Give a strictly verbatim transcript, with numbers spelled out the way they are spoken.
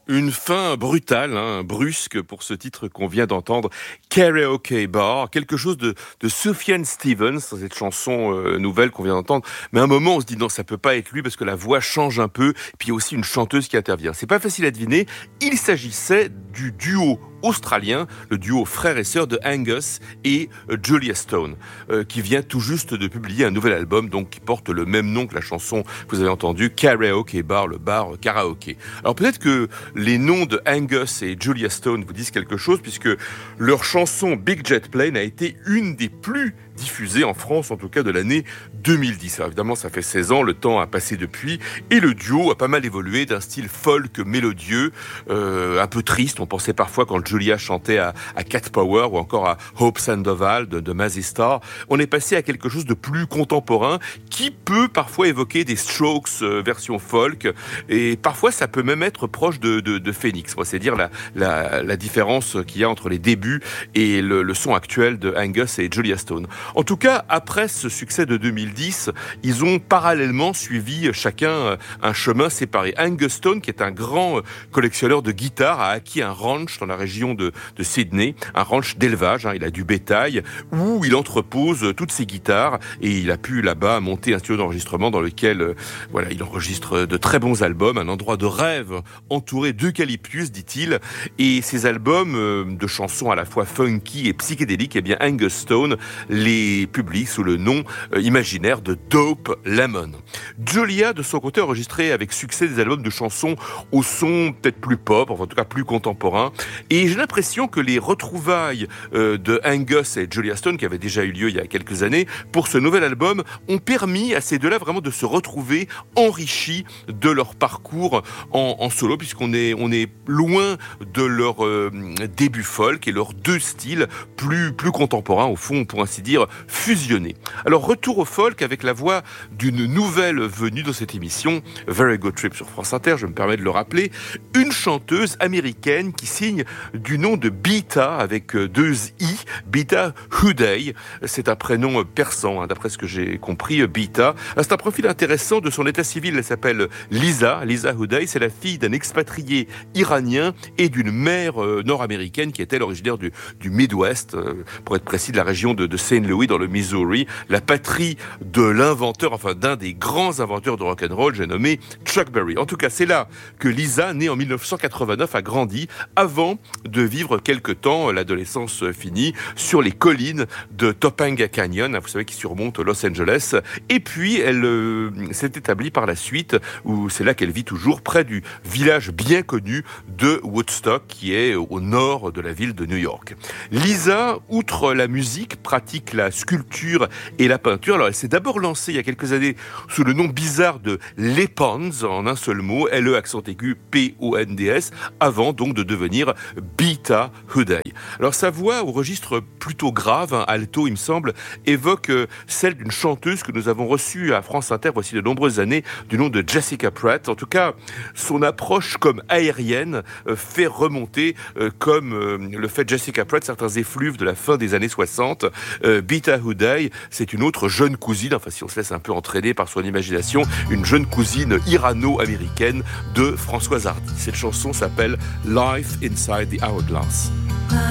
Une fin brutale, hein, brusque pour ce titre qu'on vient d'entendre, Karaoke Bar, quelque chose de, de Sufjan Stevens, dans cette chanson euh, nouvelle qu'on vient d'entendre. Mais à un moment, on se dit non, ça peut pas être lui parce que la voix change un peu, puis il y a aussi une chanteuse qui intervient. C'est pas facile à deviner. Il s'agissait du duo australien, le duo frère et sœur de Angus et euh, Julia Stone, euh, qui vient tout juste de publier un nouvel album, donc qui porte le même nom que la chanson que vous avez entendue, Karaoke Bar, le bar karaoké. Alors peut-être que les noms de Angus et Julia Stone vous disent quelque chose, puisque leur chanson Big Jet Plane a été une des plus diffusées en France, en tout cas de l'année deux mille dix. Alors évidemment, ça fait seize ans, le temps a passé depuis, et le duo a pas mal évolué d'un style folk mélodieux, euh, un peu triste. On pensait parfois, quand Julia chantait à, à Cat Power ou encore à Hope Sandoval de, de Mazzy Star, on est passé à quelque chose de plus contemporain qui peut parfois évoquer des Strokes euh, version folk, et parfois ça peut même être proche de, de, de Phoenix. Moi, c'est dire la, la, la différence qu'il y a entre les débuts et le, le son actuel de Angus et Julia Stone. En tout cas, après ce succès de deux mille dix, ils ont parallèlement suivi chacun un chemin séparé. Angus Stone, qui est un grand collectionneur de guitares, a acquis un ranch dans la région de, de Sydney, un ranch d'élevage, hein, il a du bétail, où il entrepose toutes ses guitares, et il a pu là-bas monter un studio d'enregistrement dans lequel euh, voilà, il enregistre de très bons albums, un endroit de rêve entouré d'eucalyptus, dit-il, et ces albums euh, de chansons à la fois funky et psychédéliques, eh bien Angus Stone les publie sous le nom euh, imaginaire de Dope Lemon. Julia, de son côté, a enregistré avec succès des albums de chansons au son peut-être plus pop, enfin en tout cas plus contemporain, et j'ai l'impression que les retrouvailles euh, de Angus et Julia Stone, qui avaient déjà eu lieu il y a quelques années, pour ce nouvel album, ont permis à ces deux-là vraiment de se retrouver enrichis de leur parcours en, en solo, puisqu'on est, on est loin de leur euh, début folk et leurs deux styles plus, plus contemporains, au fond, pour ainsi dire, fusionnés. Alors, retour au folk avec la voix d'une nouvelle venue dans cette émission, Very Good Trip sur France Inter, je me permets de le rappeler, une chanteuse américaine qui signe du nom de Beata avec deux i, Beata Hudey. C'est un prénom persan, hein, d'après ce que j'ai compris, Beata. C'est un profil intéressant de son état civil. Elle s'appelle Lisa, Lisa Hudey. C'est la fille d'un expatrié iranien et d'une mère euh, nord-américaine qui était originaire du, du Midwest, euh, pour être précis, de la région de, de Saint Louis dans le Missouri, la patrie de l'inventeur, enfin d'un des grands inventeurs de rock'n'roll, j'ai nommé Chuck Berry. En tout cas, c'est là que Lisa, née en dix-neuf cent quatre-vingt-neuf, a grandi avant de vivre quelque temps, l'adolescence finie, sur les collines de Topanga Canyon, vous savez, qui surmonte Los Angeles. Et puis, elle euh, s'est établie par la suite, où c'est là qu'elle vit toujours, près du village bien connu de Woodstock, qui est au nord de la ville de New York. Lisa, outre la musique, pratique la sculpture et la peinture. Alors, elle s'est d'abord lancée il y a quelques années sous le nom bizarre de Lepons, en un seul mot, L E accent aigu P O N D S, avant donc de devenir Beata Hudey. Alors, sa voix, au registre plutôt grave, hein, alto, il me semble, évoque euh, celle d'une chanteuse que nous avons reçue à France Inter voici de nombreuses années, du nom de Jessica Pratt. En tout cas, son approche comme aérienne euh, fait remonter, euh, comme euh, le fait Jessica Pratt, certains effluves de la fin des années soixante. Euh, Beata Hudey, c'est une autre jeune cousine, enfin si on se laisse un peu entraîner par son imagination, une jeune cousine irano-américaine de Françoise Hardy. Cette chanson s'appelle Life Inside the Hourglass.